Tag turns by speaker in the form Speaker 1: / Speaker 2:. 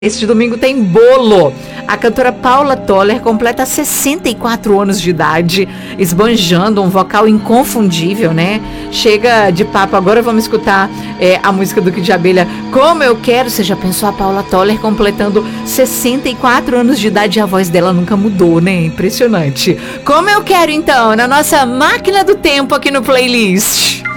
Speaker 1: Este domingo tem bolo. A cantora Paula Toller completa 64 anos de idade, esbanjando um vocal inconfundível, né? Chega de papo, agora vamos escutar a música do Kid de Abelha, Como Eu Quero. Você já pensou a Paula Toller completando 64 anos de idade e a voz dela nunca mudou, né? Impressionante. Como Eu Quero, então, na nossa máquina do tempo aqui no playlist.